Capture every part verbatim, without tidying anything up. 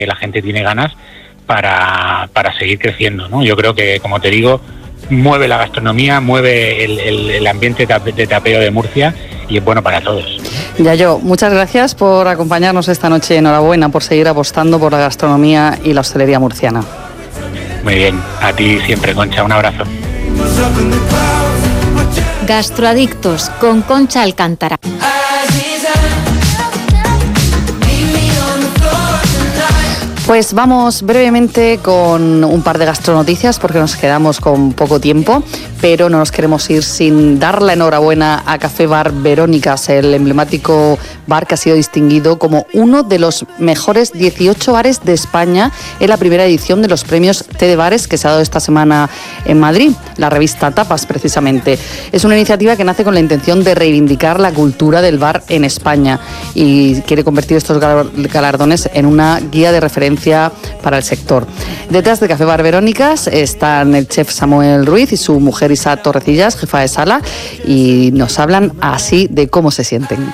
que la gente tiene ganas para, para seguir creciendo, ¿no? Yo creo que, como te digo, mueve la gastronomía, mueve el, el, el ambiente de tapeo de Murcia y es bueno para todos. Yayo, muchas gracias por acompañarnos esta noche. Enhorabuena por seguir apostando por la gastronomía y la hostelería murciana. Muy bien, a ti siempre, Concha, un abrazo. Gastroadictos con Concha Alcántara. Pues vamos brevemente con un par de gastronoticias porque nos quedamos con poco tiempo, pero no nos queremos ir sin dar la enhorabuena a Café Bar Verónicas, el emblemático bar que ha sido distinguido como uno de los mejores dieciocho bares de España en la primera edición de los premios T de Bares que se ha dado esta semana en Madrid, la revista Tapas precisamente. Es una iniciativa que nace con la intención de reivindicar la cultura del bar en España y quiere convertir estos galardones en una guía de referencia para el sector. Detrás de Café Bar Verónicas están el chef Samuel Ruiz y su mujer Isa Torrecillas, jefa de sala, y nos hablan así de cómo se sienten.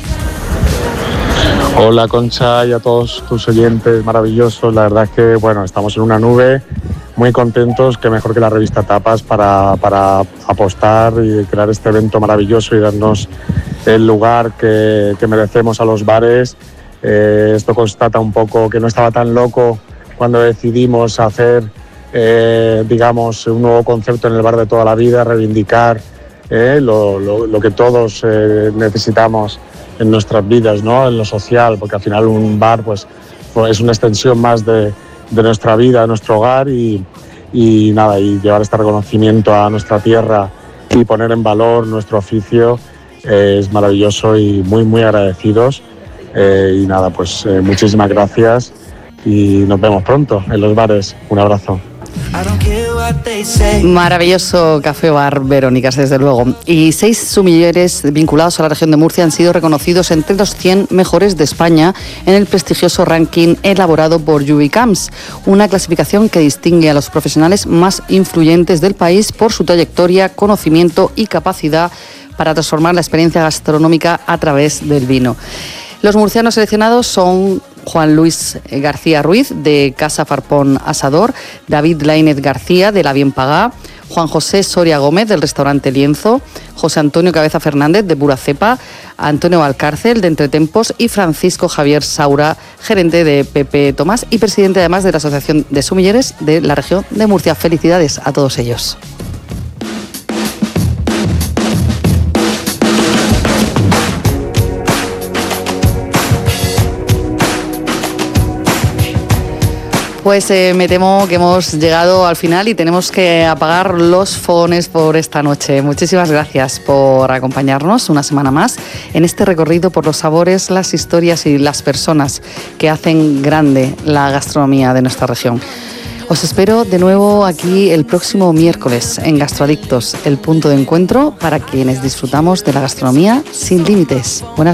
Hola Concha y a todos tus oyentes maravillosos, la verdad es que bueno, estamos en una nube, muy contentos, que mejor que la revista Tapas para, para apostar y crear este evento maravilloso y darnos el lugar que, que merecemos a los bares. Eh, esto constata un poco que no estaba tan loco cuando decidimos hacer, eh, digamos, un nuevo concepto en el bar de toda la vida, reivindicar eh, lo, lo, lo que todos eh, necesitamos en nuestras vidas, ¿no? En lo social, porque al final un bar pues, pues es una extensión más de, de nuestra vida, de nuestro hogar y, y nada, y llevar este reconocimiento a nuestra tierra y poner en valor nuestro oficio eh, es maravilloso y muy, muy agradecidos. Eh, y nada, pues eh, muchísimas gracias y nos vemos pronto en los bares. Un abrazo. Maravilloso Café Bar Verónicas, desde luego. Y seis sumilleres vinculados a la región de Murcia han sido reconocidos entre los cien mejores de España en el prestigioso ranking elaborado por Ubicams, una clasificación que distingue a los profesionales más influyentes del país por su trayectoria, conocimiento y capacidad para transformar la experiencia gastronómica a través del vino. Los murcianos seleccionados son Juan Luis García Ruiz, de Casa Farpón Asador, David Laínez García, de La Bien Pagá, Juan José Soria Gómez, del restaurante Lienzo, José Antonio Cabeza Fernández, de Pura Cepa, Antonio Valcárcel, de Entretempos, y Francisco Javier Saura, gerente de Pepe Tomás y presidente además de la Asociación de Sumilleres de la región de Murcia. Felicidades a todos ellos. Pues eh, me temo que hemos llegado al final y tenemos que apagar los fogones por esta noche. Muchísimas gracias por acompañarnos una semana más en este recorrido por los sabores, las historias y las personas que hacen grande la gastronomía de nuestra región. Os espero de nuevo aquí el próximo miércoles en Gastroadictos, el punto de encuentro para quienes disfrutamos de la gastronomía sin límites. Buenas